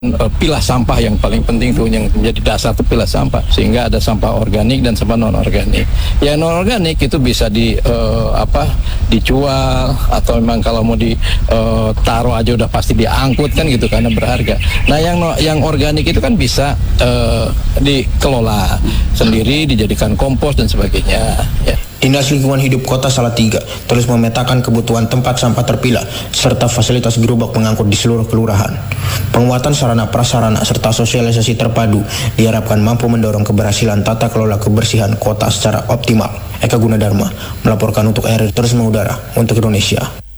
pilah sampah yang paling penting tuh, yang menjadi dasar tuh pilah sampah, sehingga ada sampah organik dan sampah non organik. Yang non organik itu bisa dijual, atau memang kalau mau ditaruh aja udah pasti diangkut kan gitu karena berharga. Nah yang organik itu kan bisa dikelola sendiri, dijadikan kompos dan sebagainya ya. Dinas Lingkungan Hidup Kota Salatiga terus memetakan kebutuhan tempat sampah terpilah serta fasilitas gerobak pengangkut di seluruh kelurahan. Penguatan sarana prasarana serta sosialisasi terpadu diharapkan mampu mendorong keberhasilan tata kelola kebersihan kota secara optimal. Eka Gunadarma melaporkan untuk RRI Terus Mengudara untuk Indonesia.